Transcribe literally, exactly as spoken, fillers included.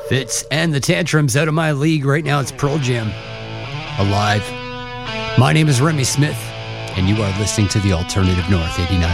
Fitz and the Tantrums out of my league. Right now it's Pearl Jam. Alive. My name is Remy Smith, and you are listening to the Alternative North eighty-nine.